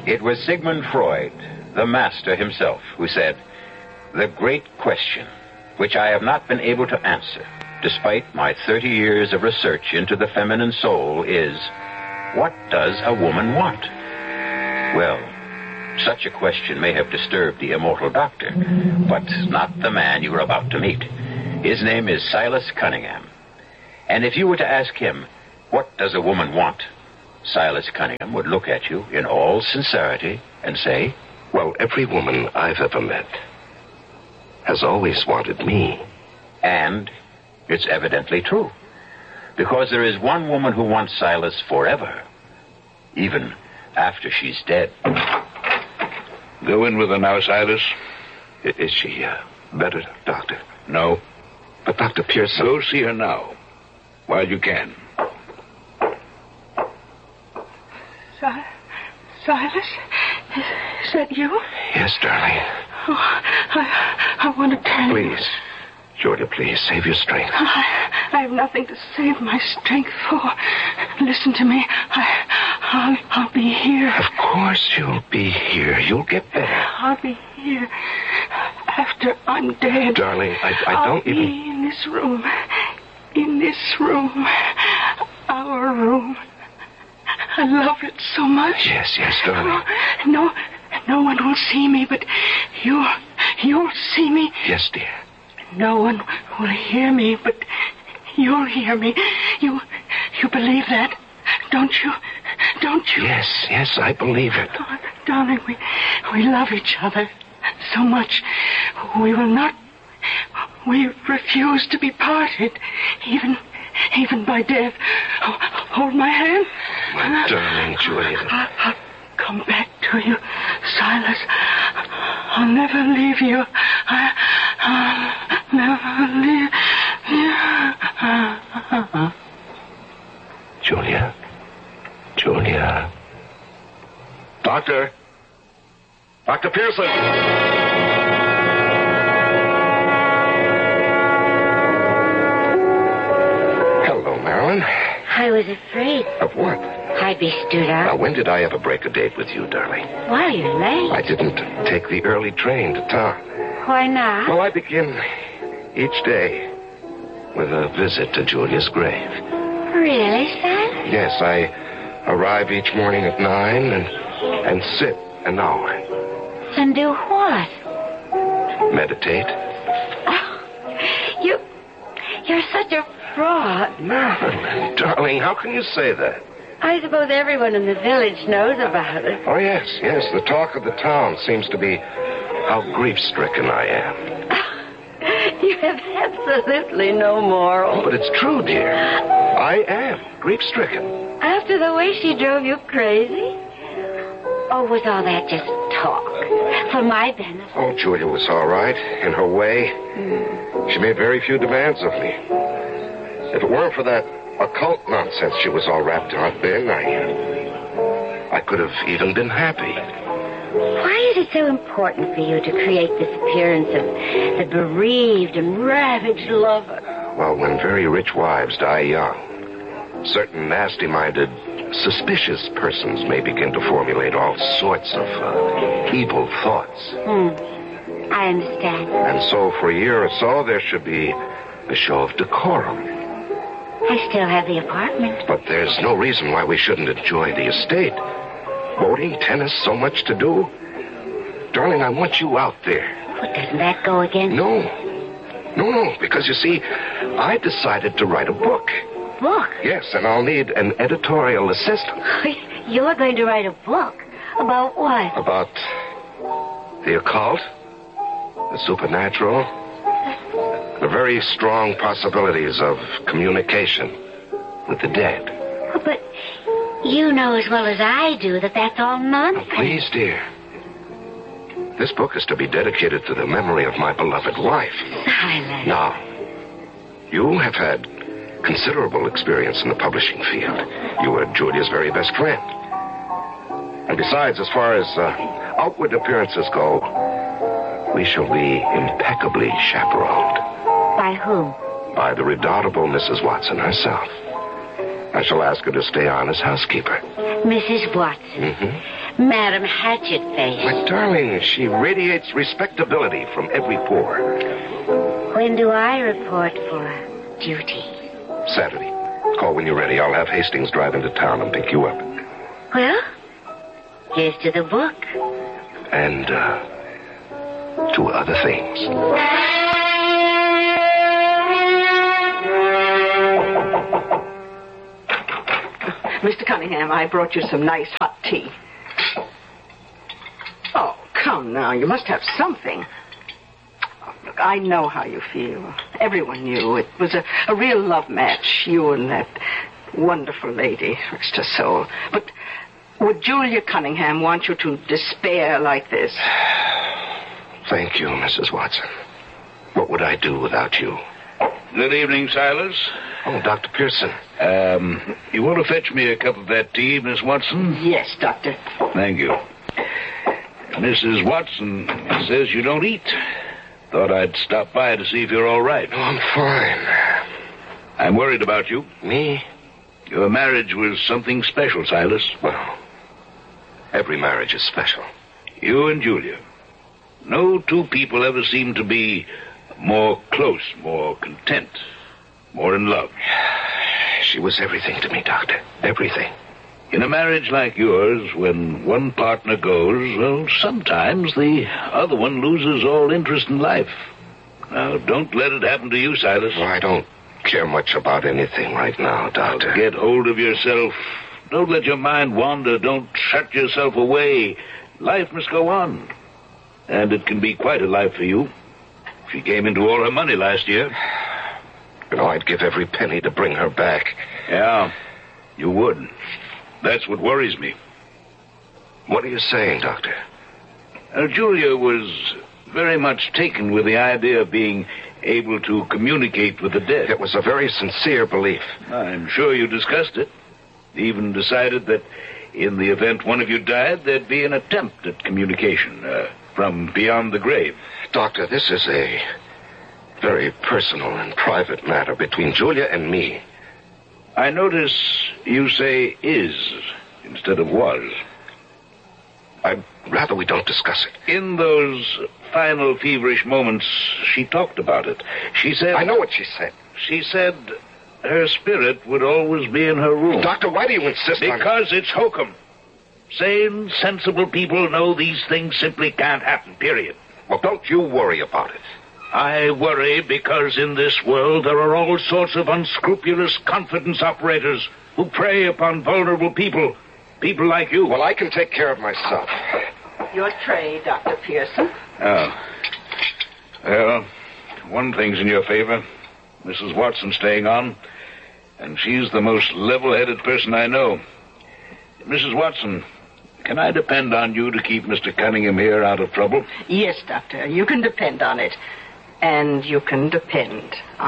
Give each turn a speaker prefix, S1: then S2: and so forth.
S1: It was Sigmund Freud, the master himself, who said, "The great question, which I have not been able to answer, despite my 30 years of research into the feminine soul, is, what does a woman want?" Well, such a question may have disturbed the immortal doctor, but not the man you are about to meet. His name is Silas Cunningham. And if you were to ask him, what does a woman want? Silas Cunningham would look at you in all sincerity and say,
S2: "Well, every woman I've ever met has always wanted me."
S1: And it's evidently true. Because there is one woman who wants Silas forever, even after she's dead.
S3: Go in with her now, Silas.
S2: Is she better, Doctor?
S3: No.
S2: But Dr. Pearson...
S3: Go see her now, while you can.
S4: Silas? Is that you?
S2: Yes, darling.
S4: Oh, I want to tell you.
S2: Please, Julia, please, save your strength.
S4: I have nothing to save my strength for. Listen to me. I'll be here.
S2: Of course you'll be here. You'll get better.
S4: I'll be here after I'm dead.
S2: Darling, I
S4: I'll
S2: don't even...
S4: be in this room. In this room. Our room. I love it so much.
S2: Yes, darling.
S4: Oh, no one will see me, but you'll see me.
S2: Yes, dear.
S4: No one will hear me, but you'll hear me. You believe that, don't you? Don't you?
S2: Yes, I believe it.
S4: Oh, darling, we love each other so much. We will not... We refuse to be parted, even by death. Oh, hold my hand.
S2: My darling Julia.
S4: I'll come back to you, Silas. I'll never leave you. I'll never leave you.
S2: Julia.
S3: Doctor Pearson!
S2: Hello, Marilyn.
S5: I was afraid
S2: Of what?
S5: I'd be stood out.
S2: Now, when did I ever break a date with you, darling?
S5: Why, you're late.
S2: I didn't take the early train to town.
S5: Why not?
S2: Well, I begin each day with a visit to Julia's grave.
S5: Really, Silas?
S2: Yes, I arrive each morning at 9 and sit an hour.
S5: And do what?
S2: Meditate.
S5: Oh, you're such a fraud.
S2: Marilyn, darling, how can you say that?
S5: I suppose everyone in the village knows about it.
S2: Oh, yes. The talk of the town seems to be how grief-stricken I am.
S5: You have absolutely no moral.
S2: But it's true, dear. I am grief-stricken.
S5: After the way she drove you crazy? Oh, was all that just talk? For my benefit?
S2: Oh, Julia was all right, in her way. She made very few demands of me. If it weren't for that occult nonsense she was all wrapped up in, I could have even been happy.
S5: Why is it so important for you to create this appearance of the bereaved and ravaged lover?
S2: Well, when very rich wives die young, certain nasty-minded, suspicious persons may begin to formulate all sorts of evil thoughts.
S5: I understand.
S2: And so for a year or so, there should be a show of decorum.
S5: I still have the apartment.
S2: But there's no reason why we shouldn't enjoy the estate. Boating, tennis, so much to do. Darling, I want you out there.
S5: But doesn't that go against...
S2: No, because you see, I decided to write a book.
S5: Book?
S2: Yes, and I'll need an editorial assistant.
S5: You're going to write a book? About what?
S2: About the occult, the supernatural, the very strong possibilities of communication with the dead.
S5: But you know as well as I do that that's all nonsense.
S2: Oh, please, dear. This book is to be dedicated to the memory of my beloved wife.
S5: Silence.
S2: Now, you have had considerable experience in the publishing field. You were Julia's very best friend. And besides, as far as outward appearances go, we shall be impeccably chaperoned.
S5: By whom?
S2: By the redoubtable Mrs. Watson herself. I shall ask her to stay on as housekeeper.
S5: Mrs. Watson.
S2: Mm-hmm.
S5: Madam Hatchet-Face.
S2: My darling, she radiates respectability from every pore.
S5: When do I report for duty?
S2: Saturday. Call when you're ready. I'll have Hastings drive into town and pick you up.
S5: Well, here's to the book.
S2: And, to other things.
S4: Mr. Cunningham, I brought you some nice hot tea. Oh, come now. You must have something. Oh, look, I know how you feel. Everyone knew. It was a real love match, you and that wonderful lady, rest her soul. But would Julia Cunningham want you to despair like this?
S2: Thank you, Mrs. Watson. What would I do without you?
S3: Good evening, Silas.
S2: Oh, Dr. Pearson.
S3: You want to fetch me a cup of that tea, Miss Watson?
S4: Yes, Doctor.
S3: Thank you. Mrs. Watson says you don't eat. Thought I'd stop by to see if you're all right.
S2: Oh, I'm fine.
S3: I'm worried about you.
S2: Me?
S3: Your marriage was something special, Silas.
S2: Well, every marriage is special.
S3: You and Julia. No two people ever seem to be more close, more content, more in love.
S2: She was everything to me, Doctor. Everything.
S3: In a marriage like yours, when one partner goes, well, sometimes the other one loses all interest in life. Now, don't let it happen to you, Silas.
S2: Well, I don't care much about anything right now, Doctor.
S3: Now, get hold of yourself. Don't let your mind wander. Don't shut yourself away. Life must go on. And it can be quite a life for you. She came into all her money last year.
S2: You know, I'd give every penny to bring her back.
S3: Yeah, you would. That's what worries me.
S2: What are you saying, Doctor?
S3: Julia was very much taken with the idea of being able to communicate with the dead.
S2: It was a very sincere belief.
S3: I'm sure you discussed it. Even decided that in the event one of you died, there'd be an attempt at communication from beyond the grave.
S2: Doctor, this is a very personal and private matter between Julia and me.
S3: I notice you say is instead of was.
S2: I'd rather we don't discuss it.
S3: In those final feverish moments, she talked about it. She said...
S2: I know what she said.
S3: She said her spirit would always be in her room.
S2: Doctor, why do you insist on...
S3: Because it's hokum. Sane, sensible people know these things simply can't happen, period.
S2: Well, don't you worry about it.
S3: I worry because in this world there are all sorts of unscrupulous confidence operators who prey upon vulnerable people. People like you.
S2: Well, I can take care of myself.
S4: Your tray, Dr. Pearson.
S3: Oh. Well, one thing's in your favor. Mrs. Watson staying on. And she's the most level-headed person I know. Mrs. Watson, can I depend on you to keep Mr. Cunningham here out of trouble?
S4: Yes, Doctor. You can depend on it. And you can depend